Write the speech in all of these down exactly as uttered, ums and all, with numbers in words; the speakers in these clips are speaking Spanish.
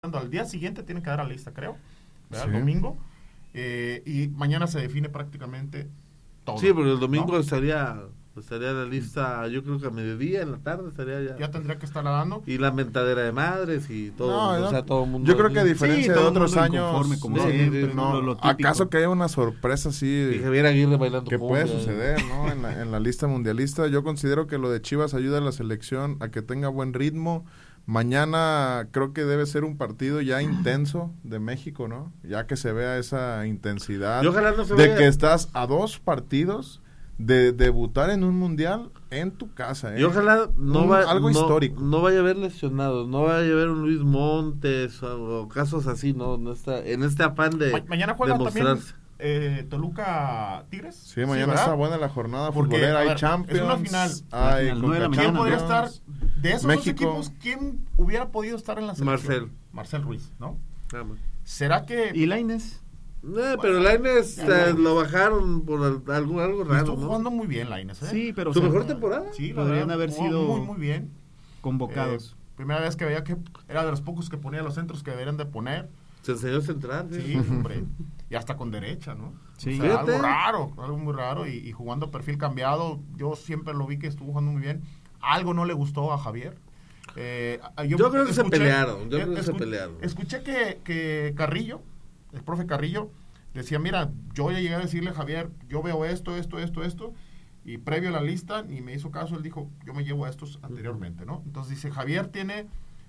al día siguiente tienen que dar la lista, creo, ¿verdad? Sí. El domingo, eh, y mañana se define prácticamente todo. Sí, porque el domingo ¿no? estaría estaría la lista, yo creo que a mediodía, en la tarde estaría ya. Ya tendría que estar dando. Y la mentadera de madres y todo, No, o no. sea, todo el mundo. Yo creo que a diferencia Sí, de todo el otros mundo años, inconforme, como no, siempre, no, lo- lo típico. acaso que haya una sorpresa así Y de- Javier Aguirre bailando que cumbia. puede suceder, ¿no? En la, en la lista mundialista, yo considero que lo de Chivas ayuda a la selección a que tenga buen ritmo. Mañana creo que debe ser un partido ya intenso de México, ¿no? Ya que se vea esa intensidad Y ojalá no se de vaya. que estás a dos partidos de debutar en un mundial en tu casa, ¿eh? Y ojalá no Un- va, algo no, histórico. no vaya a haber lesionados, no vaya a haber un Luis Montes o, o casos así, ¿no? En, esta, en este afán de Ma- mañana juega de también mostrarse. eh, Toluca Tigres. Sí, mañana ¿verdad? está buena la jornada Porque, futbolera, a hay ver, Champions, es una final. hay Una final, nueve de la Conca ¿Quién mañana, podría estar Champions. de esos México. dos equipos? ¿Quién hubiera podido estar en la selección? Marcel. Marcel Ruiz, ¿no? Nada más. ¿Será que ¿Y Lainez? Eh, pero Lainez ya eh, no. lo bajaron por al- algo, algo raro, estuvo ¿no? jugando muy bien Lainez, ¿eh? Sí, pero... ¿Su o sea, mejor temporada? Sí, la Podrían verdad, haber jugó sido muy, muy bien. convocados. Eh, primera vez que veía que era de los pocos que ponía los centros que deberían de poner. Se enseñó a centrar, ¿sí? Sí, hombre. Y hasta con derecha, ¿no? Sí. O sea, algo Fíjate. raro, algo muy raro. Y, y jugando perfil cambiado, yo siempre lo vi que estuvo jugando muy bien. Algo no le gustó a Javier. Eh, Yo creo que se pelearon, yo creo que se pelearon. Escuché que, que Carrillo, el profe Carrillo, decía, mira, yo ya llegué a decirle a Javier, yo veo esto, esto, esto, esto, y previo a la lista, ni me hizo caso, él dijo, yo me llevo a estos anteriormente, ¿no? Entonces dice, Javier tiene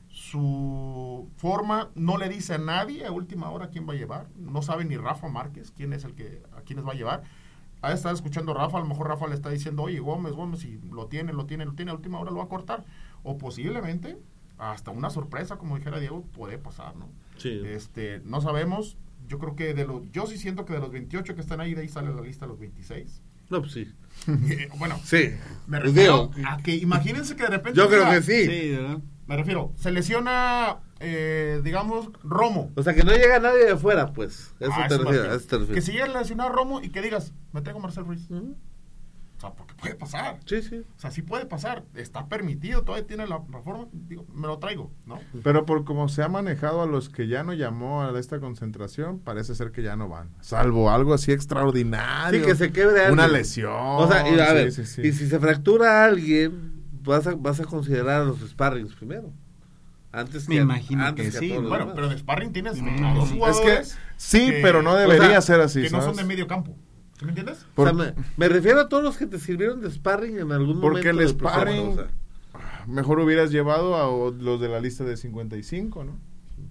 su forma, no le dice a nadie a última hora quién va a llevar, no sabe ni Rafa Márquez quién es el que, a quiénes va a llevar. Ha estado escuchando a Rafa, a lo mejor Rafa le está diciendo, oye, Gómez, Gómez, si lo tiene, lo tiene, lo tiene, a última hora lo va a cortar. O posiblemente, hasta una sorpresa, como dijera Diego, puede pasar, ¿no? Sí. Este, no sabemos, yo creo que de los, yo sí siento que de los veintiocho que están ahí, de ahí sale la lista los veintiséis. No, pues sí. Eh, bueno, Sí. me Pues refiero digo, a que imagínense que de repente... yo creo mira, que sí. Sí, ¿verdad? Me refiero, se lesiona, eh, digamos, Romo. O sea, que no llega nadie de afuera, pues. Eso Ah, te eso me refieres, refiero. a eso te refieres. Que si llega a lesionar Romo y que digas, me traigo a Marcel Ruiz. Ujú. O sea, porque puede pasar. Sí, sí. O sea, sí puede pasar. Está permitido, todavía tiene la, la forma. Digo, me lo traigo, ¿no? Pero por como se ha manejado a los que ya no llamó a esta concentración, parece ser que ya no van. Salvo algo así extraordinario. Sí, que se quebre alguien. Una lesión. O sea, y, a sí, ver, sí, sí. y si se fractura a alguien, vas a, vas a considerar a los sparrings primero. Antes Me que, imagino antes que a sí, todos los Bueno, demás. pero de sparring tienes Mm, a dos sí. jugadores. Es que sí, que- pero no o debería sea, ser así, que no son ¿sabes? de medio campo. ¿Sí me entiendes? O Por- sea, me, me refiero a todos los que te sirvieron de sparring en algún Porque momento. el del proceso, sparring- o sea. Mejor hubieras llevado a o- los de la lista de cincuenta y cinco, ¿no?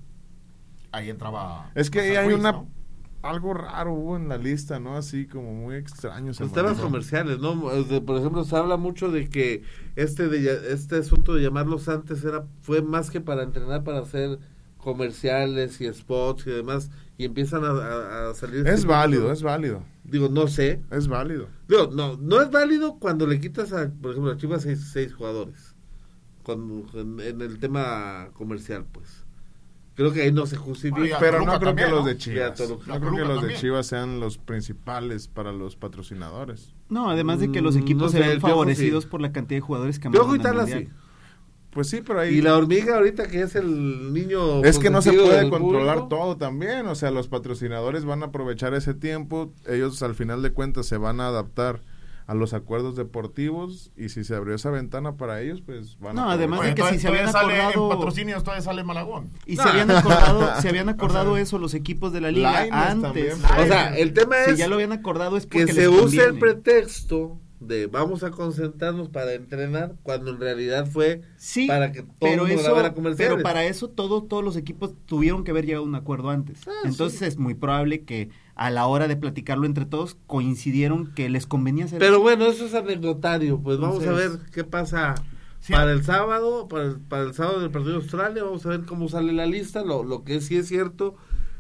Ahí entraba. Es que ahí Marcel hay Ruiz, una... ¿no? Algo raro hubo en la lista, ¿no? Así como muy extraño. se Los temas manejó. comerciales, ¿no? Es de- por ejemplo, se habla mucho de que este de ya- este asunto de llamarlos antes era fue más que para entrenar, para hacer comerciales y spots y demás, y empiezan a, a- a salir... Es este válido, tipo- es válido. Digo, no sé. Es válido. Digo, no, no es válido cuando le quitas, a, por ejemplo, a Chivas seis, seis jugadores. Cuando, en, en el tema comercial, pues. Creo que ahí no se justifica. Bueno, y a Pero Toluca no creo también, que los ¿no? de Y a Chivas. Toluca. No A creo que Toluca los de también. Chivas sean los principales para los patrocinadores. No, además de que los Mm, equipos no se sé, el ven Piojo favorecidos sí. por la cantidad de jugadores que Piojo y mandan al tal Mundial. así. Pues sí, pero ahí... Y la hormiga ahorita que es el niño... Es que no se consentido puede del controlar público. todo también, o sea, los patrocinadores van a aprovechar ese tiempo, ellos al final de cuentas se van a adaptar a los acuerdos deportivos y si se abrió esa ventana para ellos, pues van No, a además aprovechar. de que Todavía- si se todavía habían sale acordado- en patrocinios, todavía sale Malagón. Y No. se habían acordado, se habían acordado eso los equipos de la liga Lainez antes. también. O sea, el tema Si es ya lo habían acordado es porque que les se use el conviene. pretexto de vamos a concentrarnos para entrenar, cuando en realidad fue Sí, para que todo pero el mundo eso, grabara comerciales. pero para eso todo, todos los equipos tuvieron que haber llegado a un acuerdo antes. Ah, Entonces sí. es muy probable que a la hora de platicarlo entre todos coincidieron que les convenía hacer Pero eso. bueno, eso es anecdotario, pues vamos a Entonces- ver qué pasa Sí. para el sábado, para el, para el sábado del partido de Australia, vamos a ver cómo sale la lista, lo, lo que sí es cierto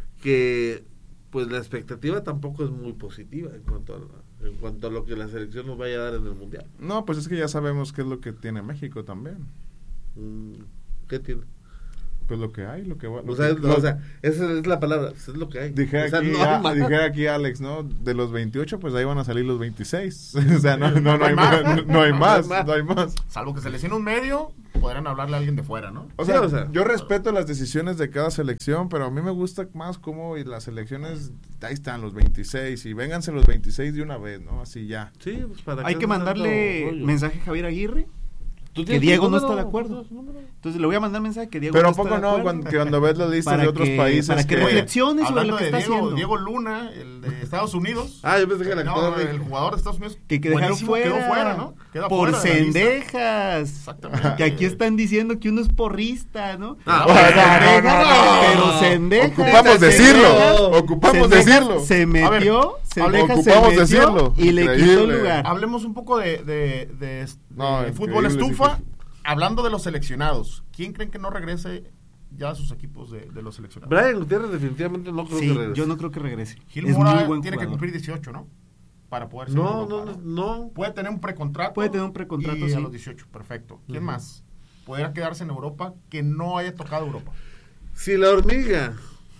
que pues la expectativa tampoco es muy positiva en cuanto a la- en cuanto a lo que la selección nos vaya a dar en el mundial. No, pues es que ya sabemos qué es lo que tiene México también. Mm, ¿Qué tiene? Pues lo que hay, lo que va. Lo O sea, que, es, lo, o sea, esa es la palabra, es lo que hay. Dije o sea, aquí, no a- hay más. dijera aquí Alex, ¿no? De los veintiocho, pues ahí van a salir los veintiséis. O sea, no, no, no, No hay hay más, más, ¿no? no hay No más, hay más. no hay más. Salvo que se lesione un medio, podrán hablarle a alguien de fuera, ¿no? O Sí, sea, o sea. yo respeto las decisiones de cada selección, pero a mí me gusta más cómo y las selecciones, ahí están los veintiséis, y vénganse los veintiséis de una vez, ¿no? Así ya. Sí, pues para Hay qué que tanto mandarle rollo. mensaje a Javier Aguirre, ¿Tú que tienes Diego su no está número? de acuerdo. ¿Tu número? Entonces le voy a mandar mensaje que Diego Pero no ¿a está poco de no? acuerdo. Cuando, que cuando ves las listas Para de otros que- países para que que... reflexiones sobre Hablando lo que de está Diego, haciendo. Diego Luna, el de Estados Unidos. Ah, yo pensé que el No, actor de- el jugador de Estados Unidos. Que, que dejaron buenísimo, fuera, quedó fuera, ¿no? Queda por fuera de la lista. cendejas. Exactamente. Que aquí están diciendo que uno es porrista, ¿no? Ah, Pero no, no, no, cendejas, no. pero cendejas. Ocupamos cendejas, decirlo, ocupamos cendejas decirlo. Se metió, cendejas ocupamos se metió decirlo. y le quitó Increíble. el lugar. Hablemos un poco de, de, de, No, de fútbol increíble, estufa. sí, Hablando de los seleccionados, ¿quién creen que no regrese ya a sus equipos de, de los seleccionados? Brian Gutiérrez definitivamente no creo Sí, que regrese. yo no creo que regrese. Gil Es Mora muy buen tiene que jugador. cumplir dieciocho, ¿no? Para poder ser No, Europa, no, no, no. Puede tener un precontrato. Puede tener un precontrato, y sí. a los dieciocho, perfecto. ¿Quién Ujú. más? Podrá quedarse en Europa que no haya tocado Europa. Si la hormiga,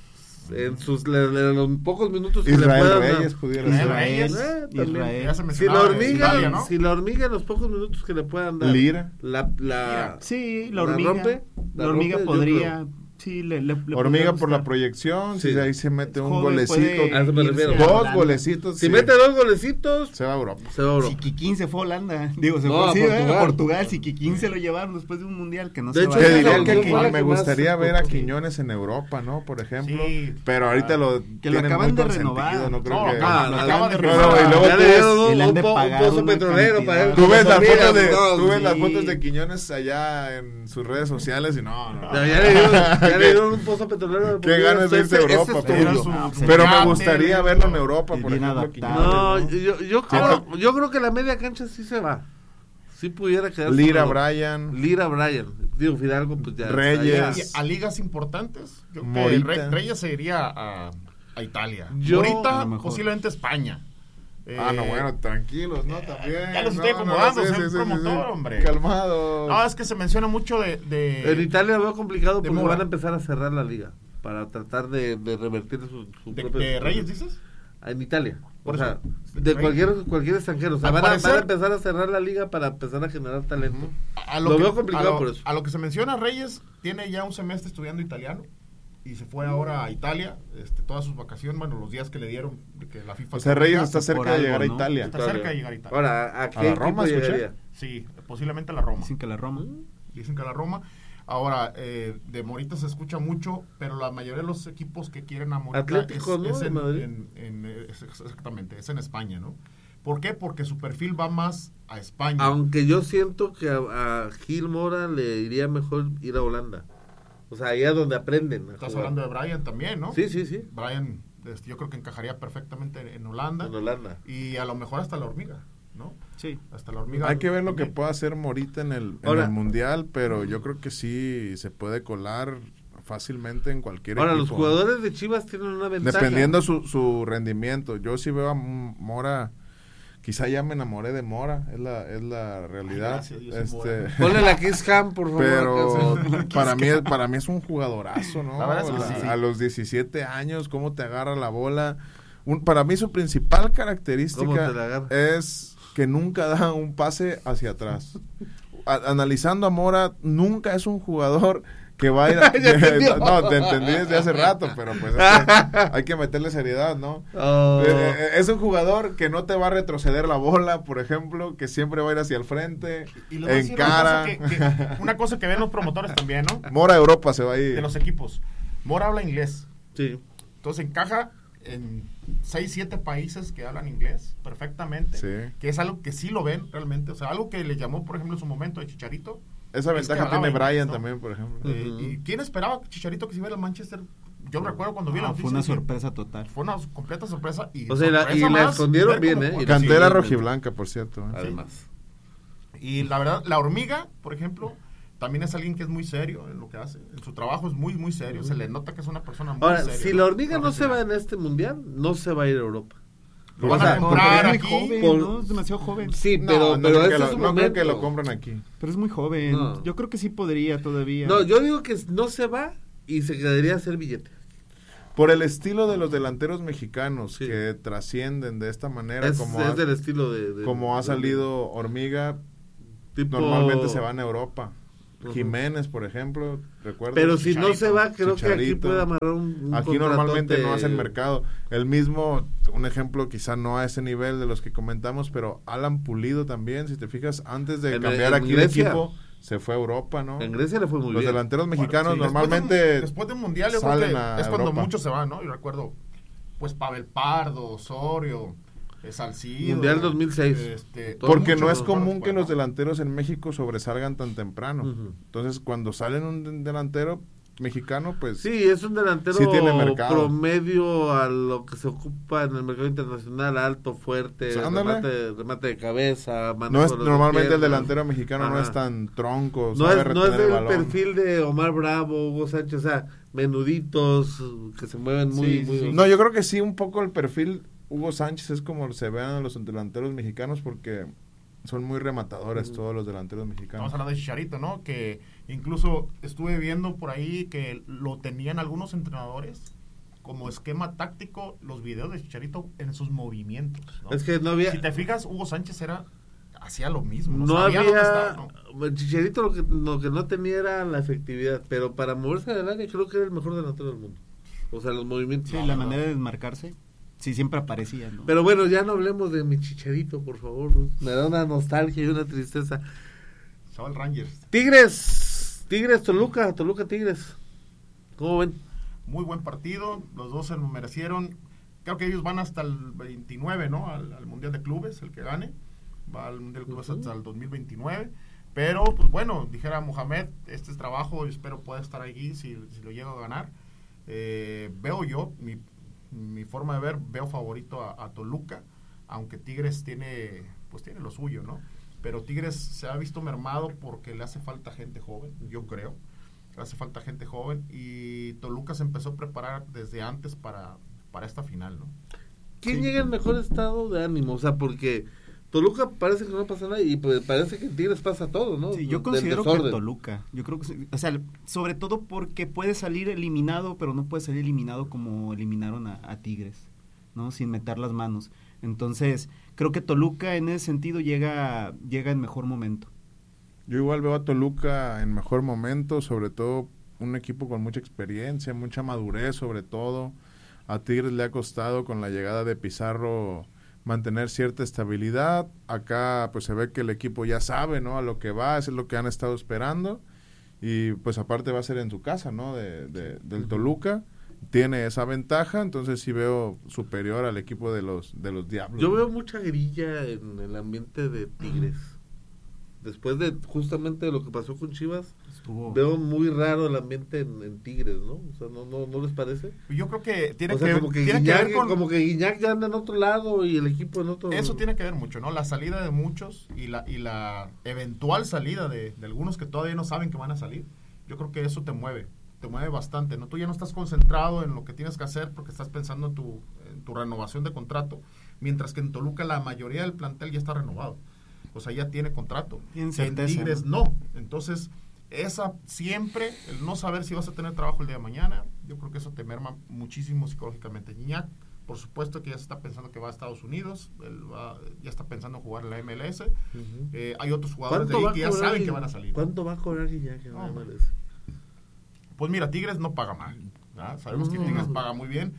en sus le- le- en los pocos minutos que le Israel puedan Reyes dar- pudiera Israel ser. Reyes, Eh, también. Israel. Ya se Si mencionaba la de hormiga, Italia, ¿no? si la hormiga en los pocos minutos que le puedan dar, Lira. la, la, Sí, la ¿La hormiga. rompe? La, ¿La hormiga rompe? Yo podría. Sí, le, le, le Hormiga podría por la gustar. proyección, Sí. si de ahí se mete Es un joven, golecito, puede A eso me irse refiero. a dos Holanda. golecitos, si sí, mete dos golecitos, se va a Europa. se va a Europa. Si Kikín se fue a Holanda. Digo, se No, fue a sí, ¿eh? Portugal. a Portugal. Si Kikín se lo llevaron después de un mundial que no De se hecho, va Te Esa diré es que, la- que fue la me que más gustaría ver a exportó, sí. Quiñones en Europa, ¿no? Por ejemplo. Sí. Pero ahorita lo Que lo tienen acaban muy de consentido, renovar. no creo No, que... acaba- Ah, lo la- acaba de no, renovar. y luego ya tú le ves- dieron un, y le han un de po- un pagar pozo una petrolero cantidad. para él. Tú ves las Hormigas, fotos de, no, tú ves sí. las fotos de Quiñones allá en sus redes sociales y no, no. Ya, ya le dieron, ya le dieron un pozo petrolero. Qué ganas de irse a Ese- Europa, ese es pero- tuyo. Era su- Ah, su Pero me yate, gustaría ¿no? verlo en Europa, Y por bien ejemplo, adaptado. Quiñones, No, yo, yo, creo, yo creo que la media cancha sí se va. Sí pudiera quedar. Lira, solo. Bryan, Lira, Bryan. Digo, Fidalgo, pues ya. Reyes. Y a ligas importantes, yo creo que Morita. Re- Reyes se iría a, a Italia. Yo- Morita, a lo mejor. posiblemente España. Ah, no, Eh, bueno, tranquilos, ¿no? También. ya los no, estoy no, acomodando, sí, soy sí, un sí, promotor, sí. hombre. Calmado. No, es que se menciona mucho de... de- En Italia lo veo complicado de porque Mora. van a empezar a cerrar la liga para tratar de, de revertir su, su de- propio. de Reyes, ¿dices? En Italia. Por o sea, eso, de Reyes. cualquier, cualquier extranjero. O sea, Al van a, van parecer- a empezar a cerrar la liga para empezar a generar talento. A Lo que, veo complicado a lo, por eso. A lo que se menciona, Reyes tiene ya un semestre estudiando italiano y se fue ahora a Italia, este, todas sus vacaciones, bueno, los días que le dieron, de que la FIFA... O sea, Reyes Ya, está cerca por de algo, llegar a ¿no? Italia. Está cerca de llegar a Italia. Ahora, ¿a qué ¿A la Roma, equipo escuché? llegaría? Sí, posiblemente a la Roma. Dicen que la Roma. Dicen que a la Roma. Ahora, eh, de Morita se escucha mucho, pero la mayoría de los equipos que quieren a Morita Atlético, es, ¿no? es de en, Madrid. en- en- es exactamente, es en España, ¿no? ¿Por qué? Porque su perfil va más a España. Aunque yo siento que a, a Gil Mora le iría mejor ir a Holanda. O sea, allá donde aprenden. a Estás jugar. hablando de Brian también, ¿no? Sí, sí, sí. Brian, este, yo creo que encajaría perfectamente en Holanda. En Holanda. Y a lo mejor hasta la hormiga, ¿no? Sí. Hasta la hormiga. Hay que ver lo que también. pueda hacer Morita en el, en Ahora- el Mundial, pero yo creo que sí se puede colar fácilmente en cualquier Ahora, equipo. los jugadores de Chivas tienen una ventaja. Dependiendo su, su rendimiento. Yo sí veo a M- Mora, quizá ya me enamoré de Mora, es la, es la realidad. Ay, gracias, yo soy este, Mora. Ponle la Kiss Cam, por favor. pero acá, para mí, es- para mí es un jugadorazo, ¿no? La verdad es que La- sí. A los diecisiete años, cómo te agarra la bola. Un, para mí su principal ¿Cómo característica te la agarra? es que nunca da un pase hacia atrás. A- analizando a Mora, nunca es un jugador que va a ir a... Ya entendió. no, te entendí desde hace rato, pero pues es que hay que meterle seriedad, ¿no? Oh. Eh, eh, es un jugador que no te va a retroceder la bola, por ejemplo, que siempre va a ir hacia el frente, Y les voy a en decir cara. Una cosa, que, que- una cosa que ven los promotores también, ¿no? Mora a Europa se va a ir. De los equipos. Mora habla inglés. Sí. Entonces encaja en seis, siete países que hablan inglés perfectamente. Sí. Que es algo que sí lo ven realmente. O sea, algo que le llamó, por ejemplo, en su momento de Chicharito. Esa es que ventaja hablaba tiene inglés, Brian ¿no? también, por ejemplo. Eh, Ujú. ¿Y quién esperaba que Chicharito que se iba a ir al Manchester? Yo recuerdo cuando vi la Ah, noticia. fue una dije, sorpresa total. Fue una completa sorpresa. Y O sea, y la- sorpresa y la más escondieron ver bien, cómo ¿eh? juega. Y Cantera Sí. rojiblanca, por cierto. ¿eh? Además. Y la verdad, la hormiga, por ejemplo, también es alguien que es muy serio en lo que hace. En su trabajo es muy, muy serio. Se le nota que es una persona muy Ahora, seria. si ¿no? la hormiga no se va Profesional. en este mundial, no se va a ir a Europa. Lo O van sea, a comprar Pero es aquí. muy joven, por- ¿no? Es demasiado joven. Sí, No, pero, no pero creo que ese lo- es su no creo momento. que lo compren aquí. Pero es muy joven. No. Yo creo que sí podría todavía. No, yo digo que no se va y se quedaría a hacer billete. Por el estilo de los delanteros mexicanos Sí. que trascienden de esta manera, Es, como, es ha, del estilo de... de- como ha de- salido Hormiga, tipo- normalmente se van a Europa. Ujú. Jiménez, por ejemplo, recuerdo. Pero si no Chicharito, se va, creo que aquí Chicharito. puede amarrar un, un Aquí normalmente contratote. no hacen mercado. El mismo, un ejemplo quizá no a ese nivel de los que comentamos, pero Alan Pulido también, si te fijas, antes de En- cambiar en aquí Grecia. de equipo, se fue a Europa, ¿no? En Grecia le fue muy Los bien. delanteros Bueno, mexicanos sí, después normalmente de- después del mundial yo creo salen que a es cuando Europa. muchos se van, ¿no? Yo recuerdo pues Pavel Pardo, Osorio, eh, Salcido. Mundial dos mil seis. Este, Porque muchos no es los común jugadores, que los bueno, delanteros en México sobresalgan tan temprano. Ujú. Entonces, cuando salen un de- delantero mexicano, pues Sí, es un delantero Sí tiene mercado. promedio a lo que se ocupa en el mercado internacional, alto, fuerte, Sí, ándale. remate, remate de cabeza, manejo no es de las normalmente el piernas. delantero mexicano no Ajá. es tan tronco, No sabe es, no retener es el del balón. perfil de Omar Bravo, Hugo Sánchez, o sea, menuditos, que se mueven muy... Sí, sí, muy sí. No, yo creo que sí, un poco el perfil Hugo Sánchez es como se vean a los delanteros mexicanos porque son muy rematadores todos los delanteros mexicanos. Estamos hablando de Chicharito, ¿no? Que incluso estuve viendo por ahí que lo tenían algunos entrenadores como esquema táctico los videos de Chicharito en sus movimientos, ¿no? Es que no había... Si te fijas, Hugo Sánchez era hacía lo mismo. No sabía dónde había... estaba, ¿no? El Chicharito lo que, lo que no tenía era la efectividad, pero para moverse del área creo que era el mejor delantero del mundo. O sea, los movimientos... Sí, No, la no. manera de desmarcarse. Sí, siempre aparecía, ¿no? Pero bueno, ya no hablemos de mi Chicharito, por favor. Me da una nostalgia y una tristeza. Estaba el Rangers. Tigres, Tigres, Toluca, Toluca, Tigres. ¿Cómo ven? Muy buen partido, los dos se lo merecieron. Creo que ellos van hasta el veintinueve, ¿no? Al, al Mundial de Clubes, el que gane. Va al Mundial de Clubes Ujú. hasta el dos mil veintinueve. Pero, pues bueno, dijera Mohamed, este es trabajo, yo espero pueda estar allí si, si lo llego a ganar. Eh, veo yo, mi, mi forma de ver, veo favorito a, a Toluca, aunque Tigres tiene, pues tiene lo suyo, ¿no? Pero Tigres se ha visto mermado porque le hace falta gente joven, yo creo. Le hace falta gente joven y Toluca se empezó a preparar desde antes para, para esta final, ¿no? ¿Quién Sí. llega en mejor estado de ánimo? O sea, porque Toluca parece que no pasa nada y pues parece que en Tigres pasa todo, ¿no? Sí, yo Del considero que desorden. Toluca. Yo creo que, sí, o sea, sobre todo porque puede salir eliminado, pero no puede salir eliminado como eliminaron a, a Tigres, ¿no? Sin meter las manos. Entonces, creo que Toluca en ese sentido llega, llega en mejor momento. Yo igual veo a Toluca en mejor momento, sobre todo un equipo con mucha experiencia, mucha madurez sobre todo. A Tigres le ha costado con la llegada de Pizarro mantener cierta estabilidad. Acá pues se ve que el equipo ya sabe, ¿no? A lo que va, eso es lo que han estado esperando. Y pues aparte va a ser en su casa, ¿no? De, de- del Toluca. Tiene esa ventaja, entonces sí veo superior al equipo de los de los Diablos. Yo veo mucha grilla en el ambiente de Tigres. Después de justamente lo que pasó con Chivas, Estuvo... veo muy raro el ambiente en, en Tigres, ¿no? O sea, ¿no, no, no les parece? Yo creo que tiene, O sea, que, como que, tiene que Guiñac, ver con... como que Guiñac ya anda en otro lado y el equipo en otro... Eso tiene que ver mucho, ¿no? La salida de muchos y la, y la eventual salida de, de algunos que todavía no saben que van a salir. Yo creo que eso te mueve, te mueve bastante, ¿no? Tú ya no estás concentrado en lo que tienes que hacer porque estás pensando en tu, en tu renovación de contrato, mientras que en Toluca la mayoría del plantel ya está renovado. O sea, ya tiene contrato. Tienen En certeza, Tigres ¿no? no. Entonces, esa siempre, el no saber si vas a tener trabajo el día de mañana, yo creo que eso te merma muchísimo psicológicamente. Gignac, por supuesto que ya se está pensando que va a Estados Unidos, él va- ya está pensando en jugar en la M L S. Ujú. Eh, hay otros jugadores de ¿Cuánto ahí va a que ya cobrar saben Gui- que van a salir. ¿Cuánto va a cobrar Guiñac en No, la hombre. M L S? Pues mira, Tigres no paga mal. ¿verdad? Sabemos que No. Tigres paga muy bien.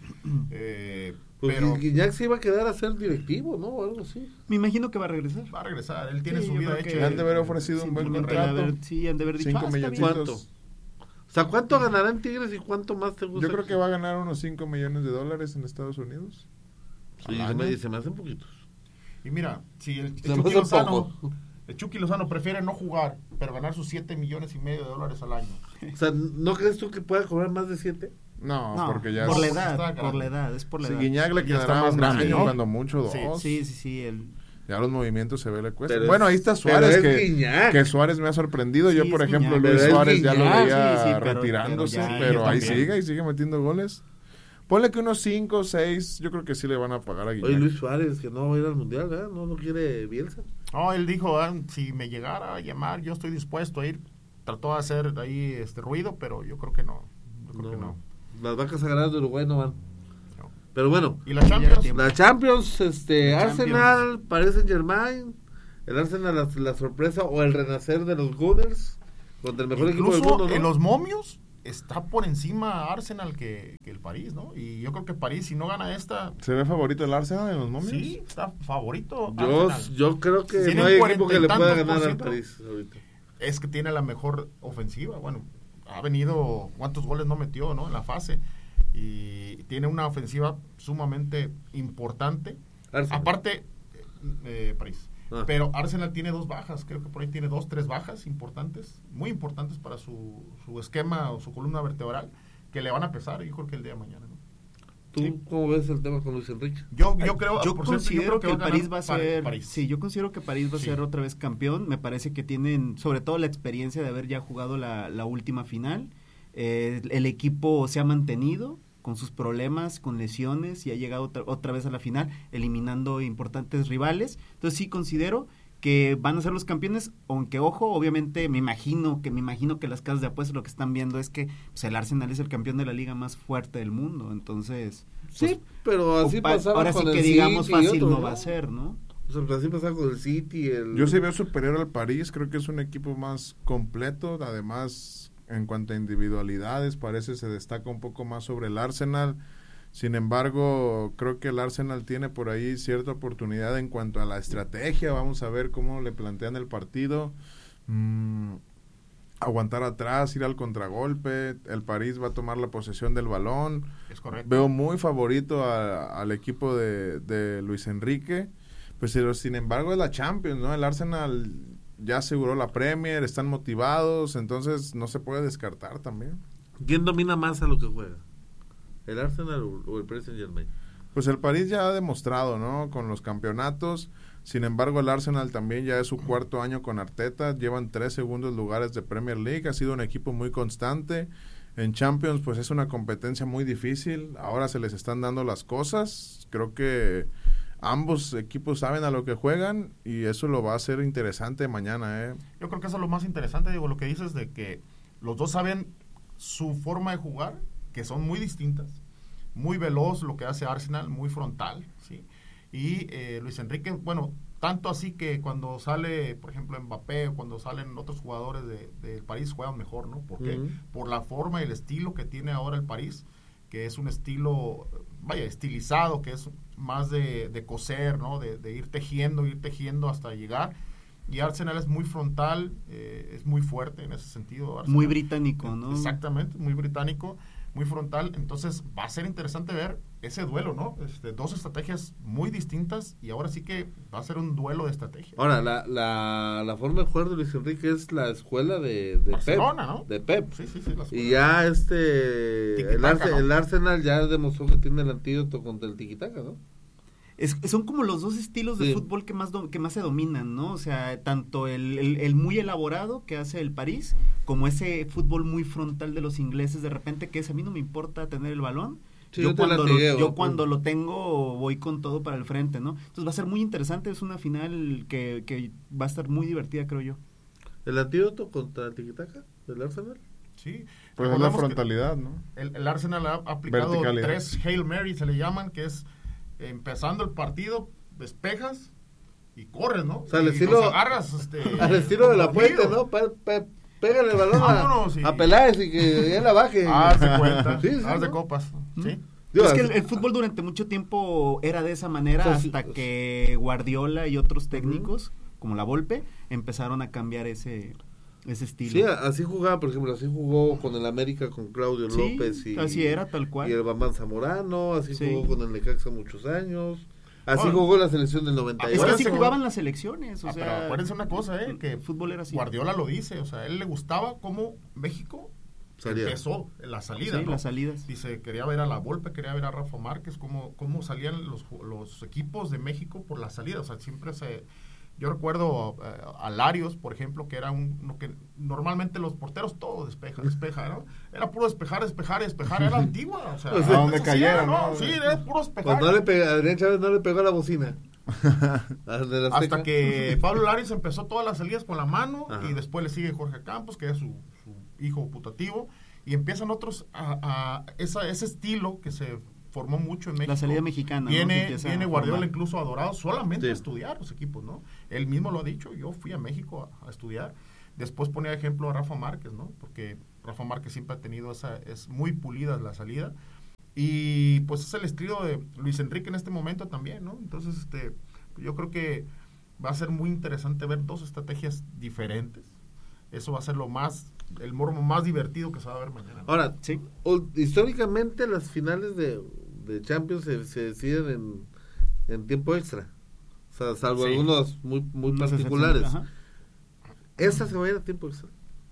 Eh, Pues pero Guiñac se iba a quedar a ser directivo, ¿no? O algo así. Me imagino que va a regresar. va a regresar. Él tiene Sí, su yo vida creo que- hecha. Le han de haber ofrecido un buen Simplemente contrato. han de haber- sí, han de haber dicho, Cinco "Ah, está bien". milloncitos. ¿Cuánto? O sea, ¿cuánto ganará en Tigres y cuánto más te gusta? Yo creo que va a ganar unos cinco millones de dólares en Estados Unidos. Sí, al se me, año. se me hacen poquitos. Y mira, si el, el Se me Chucky hace Lozano, poco. el Chucky Lozano prefiere no jugar, pero ganar sus siete millones y medio de dólares al año. O sea, ¿no crees tú que pueda cobrar más de siete? No, No, porque ya por es- la está edad, grande. por la edad, es por la Si edad. Guiñac le Ya está quedará más un grande, año, ¿no? cuando mucho dos. Sí, Sí, sí, sí, el... Ya los movimientos se ve le cuesta. Pero Bueno, es- ahí está pero Suárez, es que, Guiñac. que Suárez me ha sorprendido. Yo, Sí, por es ejemplo, Guiñac. Luis Pero es Suárez ya lo Guiñac, veía sí, sí, pero- retirándose, pero pero, ya, ahí yo también. sigue, y sigue metiendo goles. Ponle que unos cinco o seis, yo creo que sí le van a pagar a Guiñac. Oye, Luis Suárez, que no va a ir al Mundial, ¿verdad? No, no quiere Bielsa. No, él dijo, ah, si me llegara a llamar, yo estoy dispuesto a ir. Trató de hacer ahí este ruido, pero yo creo que no. Yo creo No. que no. Las vacas sagradas de Uruguay no van. No. Pero bueno, ¿Y la Champions? la Champions, este, La Arsenal, Paris Saint-Germain, el Arsenal la, la sorpresa o el renacer de los Gunners contra el mejor equipo del Incluso mundo, ¿no? en los momios está por encima Arsenal que, que el París, ¿no? Y yo creo que París, si no gana esta, ¿Se ve favorito el Arsenal en los momios? sí, está favorito. Yo, Arsenal. yo creo que Tienen no hay equipo que le cuarenta y pueda tantos ganar por al ciento. París ahorita. Es que tiene la mejor ofensiva. Bueno, ha venido, ¿cuántos goles no metió, no? En la fase. Y tiene una ofensiva sumamente importante. Arsenal. Aparte, eh, París. Ah. Pero Arsenal tiene dos bajas, creo que por ahí tiene dos, tres bajas importantes, muy importantes para su, su esquema o su columna vertebral, que le van a pesar, yo creo que el día de mañana, ¿no? ¿Tú Sí. cómo ves el tema con Luis Enrique? Yo, yo creo, Yo por cierto, considero creo que, el va a París ganar va a Pa- ser, París. sí, yo considero que París va a Sí. ser otra vez campeón. Me parece que tienen, sobre todo la experiencia de haber ya jugado la, la última final. Eh, el equipo se ha mantenido con sus problemas, con lesiones y ha llegado otra, otra vez a la final, eliminando importantes rivales. Entonces sí considero que van a ser los campeones, aunque ojo, obviamente me imagino que me imagino que las casas de apuestas lo que están viendo es que pues, el Arsenal es el campeón de la liga más fuerte del mundo, entonces Sí, pues, pero así pa- pasaba ahora sí con que el digamos City y fácil otros, no va a ser, ¿no? O sea, pues así pasaba con el City, el... Yo sí veo superior al París, creo que es un equipo más completo, además en cuanto a individualidades parece se destaca un poco más sobre el Arsenal. Sin embargo, creo que el Arsenal tiene por ahí cierta oportunidad en cuanto a la estrategia. Vamos a ver cómo le plantean el partido. Mm, aguantar atrás, ir al contragolpe. El París va a tomar la posesión del balón. Es correcto. Veo muy favorito a- al equipo de, de Luis Enrique. Pues pero, sin embargo es la Champions, ¿no? El Arsenal ya aseguró la Premier, están motivados, entonces no se puede descartar también. ¿Quién domina más a lo que juega? ¿El Arsenal o, o el Paris Saint-Germain? Pues el París ya ha demostrado, ¿no? Con los campeonatos. Sin embargo, el Arsenal también ya es su cuarto año con Arteta. Llevan tres segundos lugares de Premier League. Ha sido un equipo muy constante. En Champions, pues es una competencia muy difícil. Ahora se les están dando las cosas. Creo que ambos equipos saben a lo que juegan y eso lo va a hacer interesante mañana, ¿eh? Yo creo que eso es lo más interesante, digo, lo que dices de que los dos saben su forma de jugar, que son muy distintas. Muy veloz lo que hace Arsenal, muy frontal, ¿sí? Y eh, Luis Enrique, bueno, tanto así que cuando sale, por ejemplo, Mbappé, o cuando salen otros jugadores de, de París, juegan mejor, ¿no? ¿Por qué? Ujú. Por la forma y el estilo que tiene ahora el París, que es un estilo, vaya, estilizado, que es más de, de coser, ¿no? De, de ir tejiendo, ir tejiendo hasta llegar. Y Arsenal es muy frontal, eh, es muy fuerte en ese sentido. Arsenal. Muy británico, ¿no? Exactamente, muy británico, muy frontal. Entonces va a ser interesante ver ese duelo, ¿no? Este, dos estrategias muy distintas y ahora sí que va a ser un duelo de estrategia. Ahora, la, la, la forma de jugar de Luis Enrique es la escuela de, de Barcelona, Pep. ¿no? De Pep. Sí, sí, sí. las- Y ya este... El, Tiki-taka, Arse- ¿no? el Arsenal ya demostró que tiene el antídoto contra el tiquitaca, ¿no? Es, son como los dos estilos de Sí. fútbol que más do- que más se dominan, ¿no? O sea, tanto el, el, el muy elaborado que hace el París, como ese fútbol muy frontal de los ingleses de repente, que es a mí no me importa tener el balón. Sí, yo yo te cuando, latigueo, lo, yo ¿no? cuando lo tengo voy con todo para el frente, ¿no? Entonces va a ser muy interesante, es una final que, que va a estar muy divertida, creo yo. ¿El antídoto contra el tiquitaca del Arsenal? Sí. Pues es la Recordemos que frontalidad, ¿no? El, el Arsenal ha aplicado Verticalidad. tres Hail Mary, se le llaman, que es eh, empezando el partido, despejas y corres, ¿no? O sea, al y estilo- los agarras, este, Al estilo de la como puente, amigo. ¿no? Pe, pe, pégale el balón Vámonos, a, y- a Peláez y que él la baje. Haz de cuenta, Sí, sí, haz de ¿no? copas, ¿sí? Digo, es que el, así- el fútbol durante mucho tiempo era de esa manera O sea, sí, hasta pues- que Guardiola y otros técnicos, como la Volpe, empezaron a cambiar ese, ese estilo. Sí, así jugaba, por ejemplo, así jugó con el América, con Claudio Sí, López y... así era, tal cual. Y el Bambán Zamorano, así Sí. jugó con el Necaxa muchos años. Así Bueno, jugó la selección del noventa y Es ocho. que así Acuérdense- jugaban las selecciones, o Ah, sea, pero acuérdense una cosa, ¿eh? Que el fútbol era así. Guardiola lo dice, o sea, a él le gustaba cómo México Salía. empezó la salida, Sí, ¿no? las salidas. Dice, quería ver a la Volpe, quería ver a Rafa Márquez, cómo, cómo salían los, ju- los equipos de México por la salida, o sea, siempre se, Yo recuerdo eh, a Larios, por ejemplo, que era un, uno que normalmente los porteros todo despeja, despeja, ¿no? Era puro despejar, despejar, despejar, era antigua, o sea, O sea, a donde eso sí cayera, era, ¿no? Sí, era puro despejar. Pues no le pega, Adrián Chávez no le pegó a la bocina. Al de la Azteca. Hasta que Pablo Larios empezó todas las salidas con la mano. Ajá. Y después le sigue Jorge Campos, que es su, su hijo putativo, y empiezan otros a, a esa, ese estilo que se formó mucho en México. La salida mexicana, ¿no? Que Viene, empieza viene a Guardiola formar. incluso adorado solamente Sí. a estudiar los equipos, ¿no? Él mismo lo ha dicho, yo fui a México a, a estudiar. Después ponía ejemplo a Rafa Márquez, ¿no? Porque Rafa Márquez siempre ha tenido esa, es muy pulida la salida. Y pues es el estilo de Luis Enrique en este momento también, ¿no? Entonces, este, yo creo que va a ser muy interesante ver dos estrategias diferentes. Eso va a ser lo más, el mormo más divertido que se va a ver mañana. Ahora, Sí. o- históricamente las finales de, de Champions se, se deciden en, en tiempo extra. O sea, salvo Sí. algunos muy, muy Unas particulares. excepciones, ajá. Esta se va a ir a tiempo extra.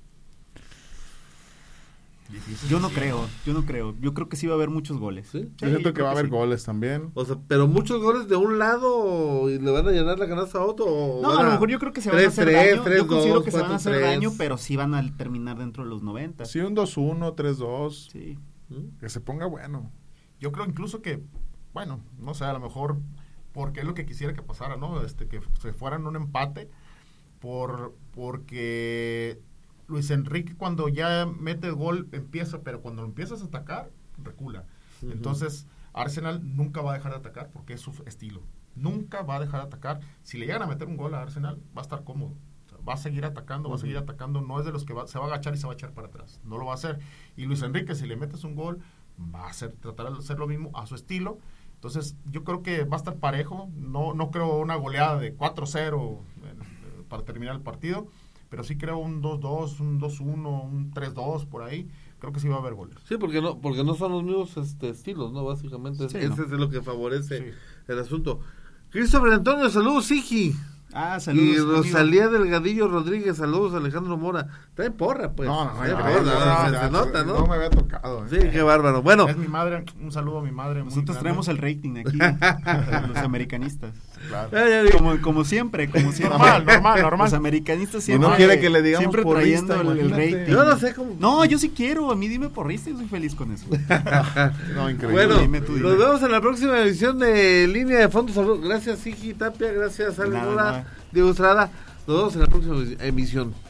Difícil. Yo no Sí, creo, yo no creo. Yo creo que sí va a haber muchos goles. ¿Sí? Yo Sí, siento yo que creo va a que haber sí. goles también. O sea, pero muchos goles de un lado y le van a llenar la canasta a otro. O No, van a lo mejor yo creo que se van a tres, hacer tres, daño. tres, Yo considero dos, que se van a hacer cuatro, tres. daño, pero sí van a terminar dentro de los noventa. Sí, un dos uno, tres dos. Sí. ¿Mm? Que se ponga bueno. Yo creo incluso que, bueno, no sé, a lo mejor porque es lo que quisiera que pasara, ¿no? Este, que se fueran un empate, por porque Luis Enrique cuando ya mete el gol empieza, pero cuando lo empiezas a atacar, recula. Ujú. Entonces, Arsenal nunca va a dejar de atacar porque es su estilo. Nunca va a dejar de atacar. Si le llegan a meter un gol a Arsenal, va a estar cómodo. O sea, va a seguir atacando, va a seguir atacando. No es de los que va- se va a agachar y se va a echar para atrás. No lo va a hacer. Y Luis Enrique, si le metes un gol, va a hacer, tratar de hacer lo mismo a su estilo. Entonces, yo creo que va a estar parejo. No, no creo una goleada de cuatro cero eh, para terminar el partido. Pero sí creo un dos dos, un dos uno, un tres dos por ahí. Creo que sí va a haber goles. Sí, porque no, porque no son los mismos este, estilos, ¿no? Básicamente, Sí, ese ¿no? es lo que favorece Sí. el asunto. Christopher Antonio, saludos, Sigi. Ah, saludos. Y amigo. Rosalía Delgadillo Rodríguez, saludos, Alejandro Mora. Trae porra, pues. no, no, Trae no, porra, no, se- no, se, no, nota, ¿no? No me había tocado. Sí, eh. qué bárbaro. Bueno, Es mi madre, un saludo a mi madre. muy Nosotros grande. traemos el rating aquí, los americanistas. Claro. ya, ya vi. Como, como siempre, como siempre. Normal, normal, normal. Los americanistas Y siempre. no quiere que le digamos siempre porrista, trayendo el, el imagínate. rating. yo no sé cómo. No, yo sí quiero. A mí dime porrista y soy feliz con eso. No, increíble. Bueno, Dime tú, dime. nos vemos en la próxima edición de Línea de Fondo. Saludos. Gracias, Sigi Tapia. Gracias, Ale Nada, Mora, nada. Diego Estrada. Nos vemos en la próxima emisión.